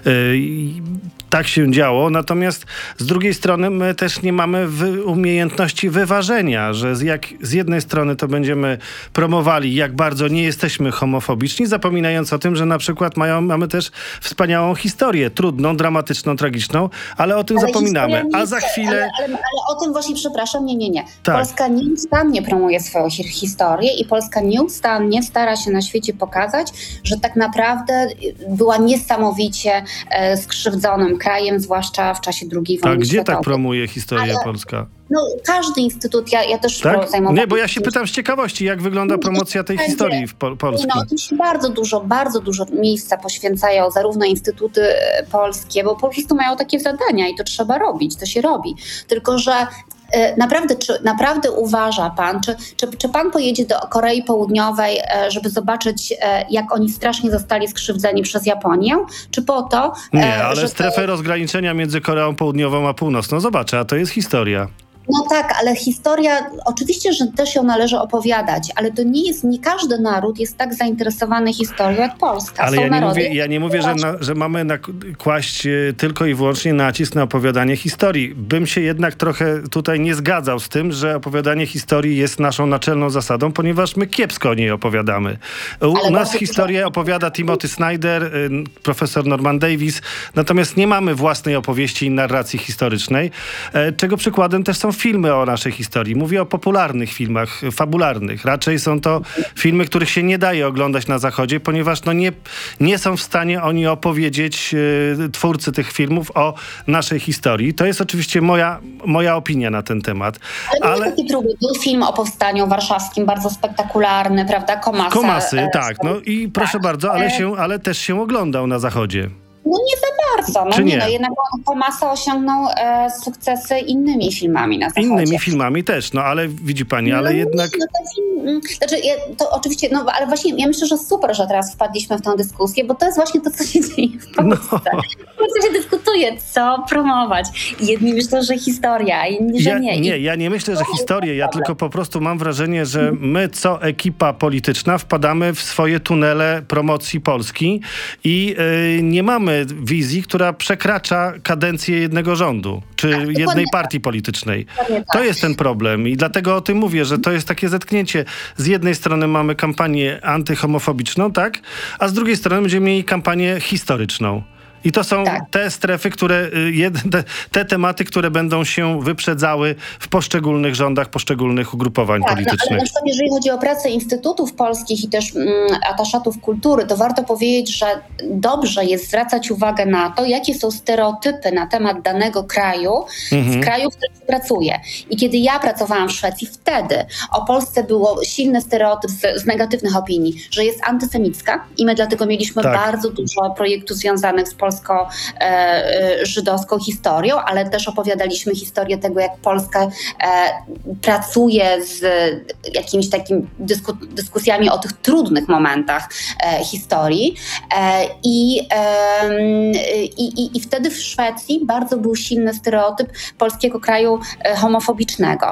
yy, tak się działo, natomiast z drugiej strony my też nie mamy wy- umiejętności wyważenia, że z, jak, z jednej strony to będziemy promowali, jak bardzo nie jesteśmy homofobiczni, zapominając o tym, że na przykład mają, mamy też wspaniałą historię, trudną, dramatyczną, tragiczną, ale o tym ale zapominamy. A nie, za chwilę... Ale, ale, ale o tym właśnie, przepraszam, nie, nie, nie. Tak. Polska nieustannie promuje swoją hi- historię i Polska nieustannie stara się na świecie pokazać, że tak naprawdę była niesamowicie e, skrzywdzonym krajem, zwłaszcza w czasie drugiej wojny A gdzie światowej. tak promuje historię Ale- Polska? No, każdy instytut, ja, ja też Tak? zajmowałam... Nie, bo ja się pytam z ciekawości, jak wygląda promocja tej Będzie. historii w Pol- Polski. No, tu się bardzo dużo, bardzo dużo miejsca poświęcają zarówno instytuty e, polskie, bo po prostu mają takie zadania i to trzeba robić, to się robi. Tylko, że e, naprawdę, czy naprawdę uważa pan, czy, czy, czy pan pojedzie do Korei Południowej, e, żeby zobaczyć, e, jak oni strasznie zostali skrzywdzeni przez Japonię, czy po to... e, Nie, ale że strefę to... rozgraniczenia między Koreą Południową a Północną zobaczę, a to jest historia. No tak, ale historia, oczywiście, że też ją należy opowiadać, ale to nie jest, nie każdy naród jest tak zainteresowany historią jak Polska. Ale Są ja nie, narody, mówię, ja nie mówię, że, na, że mamy nak- kłaść e, tylko i wyłącznie nacisk na opowiadanie historii. Bym się jednak trochę tutaj nie zgadzał z tym, że opowiadanie historii jest naszą naczelną zasadą, ponieważ my kiepsko o niej opowiadamy. U, u nas bardzo historię dużo- opowiada Timothy Snyder, y, profesor Norman Davis, natomiast nie mamy własnej opowieści i narracji historycznej, e, czego przykładem też są filmy o naszej historii. Mówię o popularnych filmach, fabularnych. Raczej są to filmy, których się nie daje oglądać na Zachodzie, ponieważ no nie, nie są w stanie oni opowiedzieć, e, twórcy tych filmów, o naszej historii. To jest oczywiście moja, moja opinia na ten temat. Ale, Ale ale... taki drugi, był film o Powstaniu Warszawskim, bardzo spektakularny, prawda, Komasa. Komasy, e, tak. No i proszę bardzo, ale, się, ale też się oglądał na Zachodzie. No nie za bardzo, no Czy nie, nie? no jednak Komasa osiągnął e, sukcesy innymi filmami na Zachodzie. Innymi filmami też, no ale widzi pani, ale no, jednak... Nie, no to, film, mm, znaczy, ja, to oczywiście, no ale właśnie ja myślę, że super, że teraz wpadliśmy w tę dyskusję, bo to jest właśnie to, co się dzieje w Polsce. No. Co się dyskutuje, co promować. Jedni myślą, że historia, a inni, że Ja, nie. nie, ja nie myślę, że historię, ja tylko po prostu mam wrażenie, że my, co ekipa polityczna, wpadamy w swoje tunele promocji Polski i yy, nie mamy wizji, która przekracza kadencję jednego rządu, czy dokładnie jednej tak. partii politycznej. Dokładnie tak. To jest ten problem i dlatego o tym mówię, że to jest takie zetknięcie. Z jednej strony mamy kampanię antyhomofobiczną, tak? A z drugiej strony będziemy mieli kampanię historyczną. I to są Tak. te strefy, które, y, jed, te, te tematy, które będą się wyprzedzały w poszczególnych rządach, poszczególnych ugrupowań Tak, no, ale politycznych. na przykład jeżeli chodzi o pracę instytutów polskich i też mm, ataszatów kultury, to warto powiedzieć, że dobrze jest zwracać uwagę na to, jakie są stereotypy na temat danego kraju, Mhm. w kraju, w którym się pracuje. I kiedy ja pracowałam w Szwecji, wtedy o Polsce było silny stereotyp z, z negatywnych opinii, że jest antysemicka i my dlatego mieliśmy Tak. bardzo dużo projektów związanych z polsko-żydowską historią, ale też opowiadaliśmy historię tego, jak Polska e, pracuje z jakimiś takimi dysku, dyskusjami o tych trudnych momentach e, historii. E, i, e, i, i, I wtedy w Szwecji bardzo był silny stereotyp polskiego kraju e, homofobicznego. E,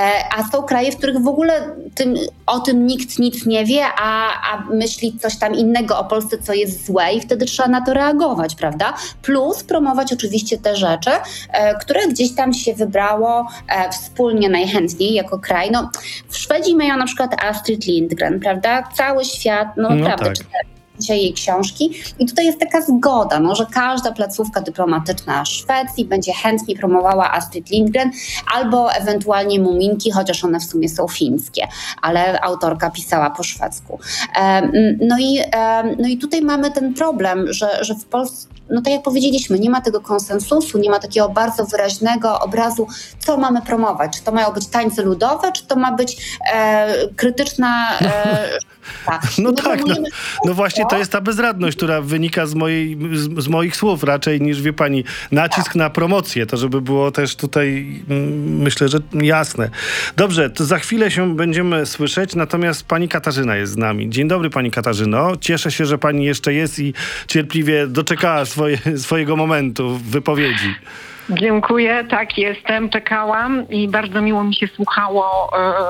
a są kraje, w których w ogóle tym, o tym nikt nic nie wie, a, a myśli coś tam innego o Polsce, co jest złe i wtedy trzeba na to reagować, prawda? Plus promować oczywiście te rzeczy, e, które gdzieś tam się wybrało e, wspólnie najchętniej jako kraj. No, w Szwedzi mają na przykład Astrid Lindgren, prawda? Cały świat, no, No naprawdę tak. czyta jej książki i tutaj jest taka zgoda, no, że każda placówka dyplomatyczna Szwecji będzie chętnie promowała Astrid Lindgren albo ewentualnie Muminki, chociaż one w sumie są fińskie, ale autorka pisała po szwedzku. Um, no, i, um, no i tutaj mamy ten problem, że, że w Polsce, no tak jak powiedzieliśmy, nie ma tego konsensusu, nie ma takiego bardzo wyraźnego obrazu, co mamy promować. Czy to mają być tańce ludowe, czy to ma być e, krytyczna... E, ta. No My tak, no, promujemy no właśnie to jest ta bezradność, która wynika z, mojej, z, z moich słów raczej niż, wie pani, nacisk na promocję, to żeby było też tutaj, mm, myślę, że jasne. Dobrze, to za chwilę się będziemy słyszeć, natomiast pani Katarzyna jest z nami. Dzień dobry, pani Katarzyno. Cieszę się, że pani jeszcze jest i cierpliwie doczekała swoje, swojego momentu w wypowiedzi. Dziękuję, tak jestem, czekałam i bardzo miło mi się słuchało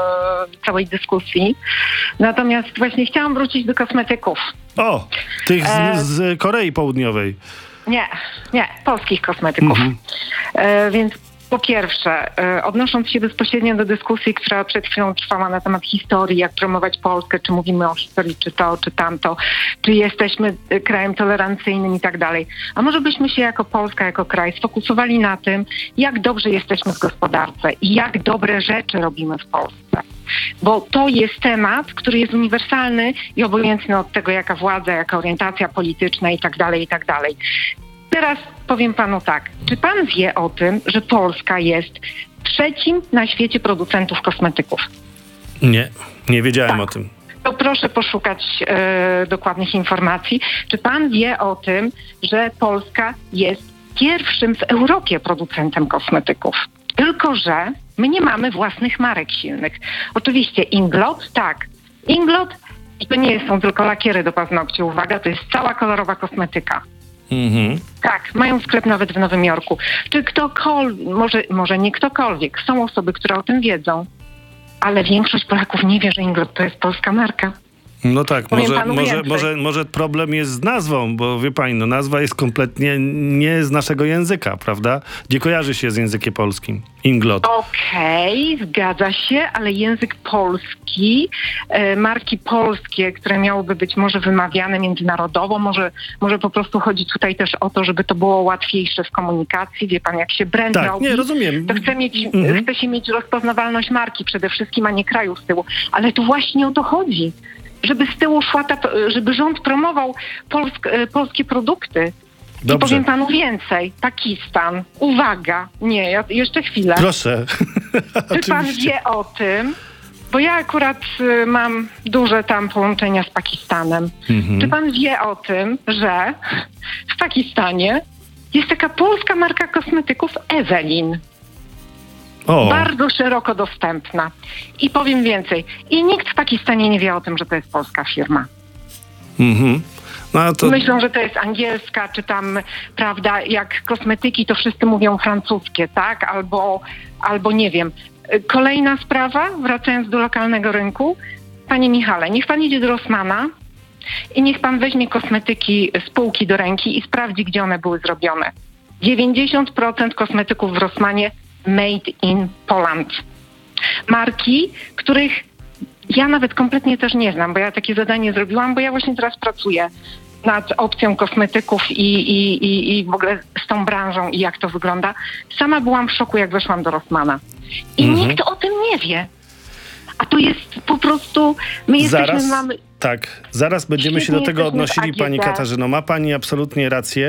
e, całej dyskusji. Natomiast właśnie chciałam wrócić do kosmetyków. O, tych E, z, z Korei Południowej. Nie, nie, polskich kosmetyków. Mhm. E, więc po pierwsze, e, odnosząc się bezpośrednio do dyskusji, która przed chwilą trwała na temat historii, jak promować Polskę, czy mówimy o historii, czy to, czy tamto, czy jesteśmy e, krajem tolerancyjnym i tak dalej. A może byśmy się jako Polska, jako kraj sfokusowali na tym, jak dobrze jesteśmy w gospodarce i jak dobre rzeczy robimy w Polsce. Bo to jest temat, który jest uniwersalny i obojętny od tego, jaka władza, jaka orientacja polityczna i tak dalej, i tak dalej. Teraz powiem panu tak, czy pan wie o tym, że Polska jest trzecim na świecie producentów kosmetyków? Nie, nie wiedziałem Tak. o tym. To proszę poszukać e, dokładnych informacji. Czy pan wie o tym, że Polska jest pierwszym w Europie producentem kosmetyków? Tylko że my nie mamy własnych marek silnych. Oczywiście Inglot, tak. Inglot to nie są tylko lakiery do paznokci, uwaga, to jest cała kolorowa kosmetyka. Mhm. Tak, mają sklep nawet w Nowym Jorku. Czy ktokolwiek, może, może nie ktokolwiek, są osoby, które o tym wiedzą, ale większość Polaków nie wie, że Inglot to jest polska marka. No tak, Powiem może, panu może, więcej. może, może problem jest z nazwą, bo wie pani, no nazwa jest kompletnie nie z naszego języka, prawda? Nie kojarzy się z językiem polskim. Inglot. Okej, zgadza się, ale język polski, e, marki polskie, które miałyby być może wymawiane międzynarodowo, może, może po prostu chodzi tutaj też o to, żeby to było łatwiejsze w komunikacji. Wie pan, jak się brand Tak, robi, nie, rozumiem. to chce, mieć, Mhm. chce się mieć rozpoznawalność marki przede wszystkim, a nie kraju z tyłu. Ale tu właśnie o to chodzi. Żeby z tyłu szła ta, żeby rząd promował polsk, e, polskie produkty. I Dobrze. powiem panu więcej. Pakistan. Uwaga. Nie, ja, jeszcze chwilę. Proszę. Czy pan Oczywiście. wie o tym? Bo ja akurat y, mam duże tam połączenia z Pakistanem. Mhm. Czy pan wie o tym, że w Pakistanie jest taka polska marka kosmetyków Evelyn? O, Bardzo szeroko dostępna. I powiem więcej. I nikt w Pakistanie nie wie o tym, że to jest polska firma. mhm. No a to... Myślą, że to jest angielska, czy tam, prawda, jak kosmetyki, to wszyscy mówią francuskie, tak? Albo, albo nie wiem. Kolejna sprawa, wracając do lokalnego rynku. Panie Michale, niech pan idzie do Rossmana i niech pan weźmie kosmetyki z półki do ręki i sprawdzi, gdzie one były zrobione. dziewięćdziesiąt procent kosmetyków w Rossmanie made in Poland. Marki, których ja nawet kompletnie też nie znam, bo ja takie zadanie zrobiłam, bo ja właśnie teraz pracuję nad opcją kosmetyków i, i, i, i w ogóle z tą branżą i jak to wygląda. Sama byłam w szoku, jak weszłam do Rossmana. I Mhm. nikt o tym nie wie. A to jest po prostu... My jesteśmy... Zaraz, mamy, tak, zaraz będziemy się do Świetnie tego jesteśmy w odnosili, pani A G D. Katarzyno. Ma pani absolutnie rację.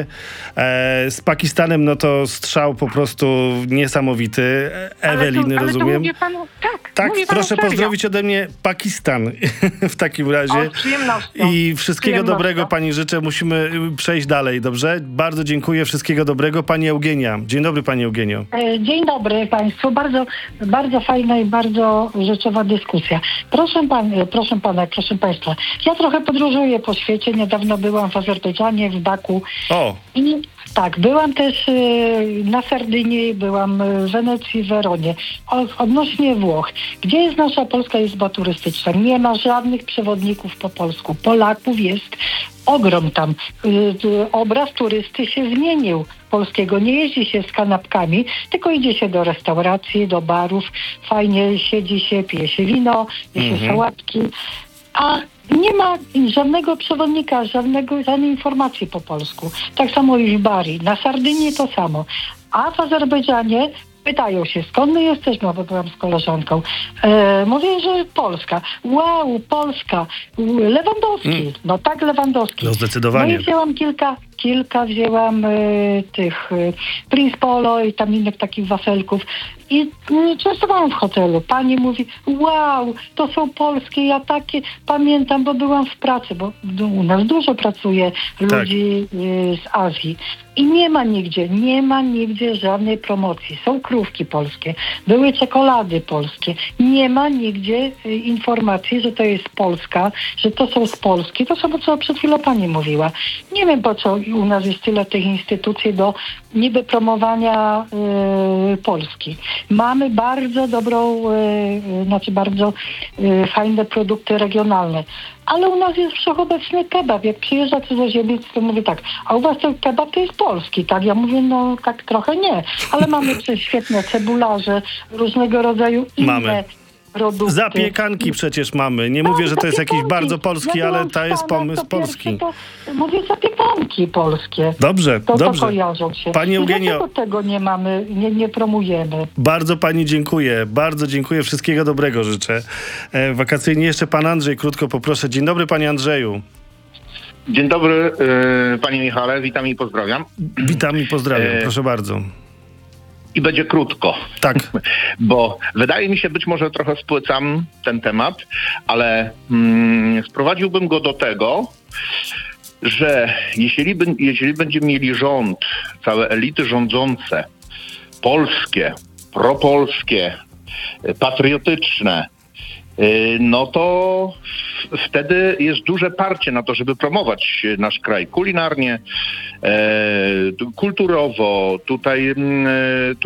E, z Pakistanem, no to strzał po prostu niesamowity. E, Eweliny, ale to, ale rozumiem. To mówię panu, tak, Tak, mówię panu proszę serio. pozdrowić ode mnie Pakistan w takim razie. O, z przyjemnością. I wszystkiego Przyjemnością. dobrego pani życzę. Musimy y, przejść dalej, dobrze? Bardzo dziękuję. Wszystkiego dobrego. Pani Eugenia. Dzień dobry, pani Eugenio. E, Dzień dobry Państwu. Bardzo, bardzo fajna i bardzo rzeczowa dyskusja. Proszę, pan, proszę Pana, proszę Państwa, ja trochę podróżuję po świecie. Niedawno byłam w Azerbejdżanie, w Baku. O, I tak, byłam też e, na Sardynii, byłam w Wenecji, w Weronie. O, odnośnie Włoch. Gdzie jest nasza Polska Izba Turystyczna? Nie ma żadnych przewodników po polsku. Polaków jest ogrom tam. Y, y, obraz turysty się zmienił. Polskiego nie jeździ się z kanapkami, tylko idzie się do restauracji, do barów. Fajnie siedzi się, pije się wino, je się Mhm. sałatki. A nie ma żadnego przewodnika, żadnego, żadnej informacji po polsku. Tak samo i w Bari. Na Sardynii to samo. A w Azerbejdżanie pytają się, skąd my jesteśmy, bo byłam z koleżanką. E, mówię, że Polska. Wow, Polska. Lewandowski. Mm. No tak, Lewandowski. no No zdecydowanie. i wzięłam kilka, kilka wzięłam y, tych y, Prince Polo i tam innych takich wafelków i y, częstowałam w hotelu. Pani mówi, wow, to są polskie, ja takie pamiętam, bo byłam w pracy, bo du- u nas dużo pracuje ludzi y, z Azji. I nie ma nigdzie, nie ma nigdzie żadnej promocji. Są krówki polskie, były czekolady polskie. Nie ma nigdzie y, informacji, że to jest Polska, że to są z Polski. To samo, co przed chwilą pani mówiła. Nie wiem, po co u nas jest tyle tych instytucji do niby promowania y, Polski. Mamy bardzo dobrą, y, y, znaczy bardzo y, fajne produkty regionalne. Ale u nas jest wszechobecny kebab. Jak przyjeżdża cudzoziemiec, to mówię tak, a u was ten kebab to jest polski, tak? Ja mówię, no tak trochę nie. Ale mamy przecież świetne cebularze, różnego rodzaju inne Mamy. produkty. Zapiekanki przecież mamy. Nie mówię, że to jest jakiś Zapiekanki. bardzo polski, Ja ale byłam to w jest Stanach, pomysł to pierwsze polski. To, mówię zapiekanki polskie. Dobrze, To, to dobrze. kojarzą się. Pani I Eugenio, dlaczego tego nie mamy, nie, nie promujemy? bardzo pani dziękuję. Bardzo dziękuję. Wszystkiego dobrego życzę. E, wakacyjnie jeszcze pan Andrzej, krótko poproszę. Dzień dobry, panie Andrzeju. Dzień dobry, yy, panie Michale, witam i pozdrawiam. Witam i pozdrawiam. E, Proszę bardzo. I będzie krótko, Tak. bo wydaje mi się, być może trochę spłycam ten temat, ale mm, sprowadziłbym go do tego, że jeśli, by, jeśli będziemy mieli rząd, całe elity rządzące, polskie, propolskie, y, patriotyczne, y, no to w- wtedy jest duże parcie na to, żeby promować nasz kraj kulinarnie, e, kulturowo, tutaj mm,